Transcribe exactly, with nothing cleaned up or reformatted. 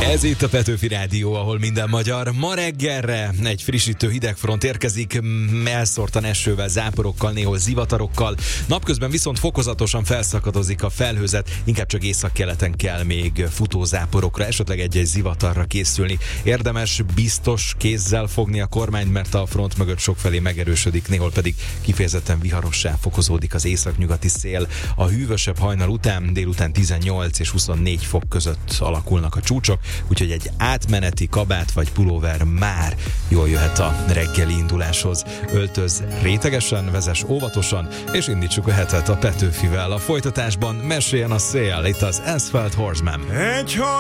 Ez itt a Petőfi Rádió, ahol minden magyar. Ma reggelre egy frissítő hidegfront érkezik, elszórtan esővel, záporokkal, néhol zivatarokkal. Napközben viszont fokozatosan felszakadozik a felhőzet, inkább csak északkeleten kell még futózáporokra, esetleg egy-egy zivatarra készülni. Érdemes biztos kézzel fogni a kormányt, mert a front mögött sokfelé megerősödik, néhol pedig kifejezetten viharossá fokozódik az északnyugati szél. A hűvösebb hajnal után, délután tizennyolc és huszonnégy fok között alakulnak a csúcsok, úgyhogy egy átmeneti kabát vagy pulóver már jól jöhet a reggeli induláshoz. Öltöz rétegesen, vezess óvatosan, és indítsuk a hetet a Petőfivel. A folytatásban meséljen a szél, itt az Asphalt Horseman. Egy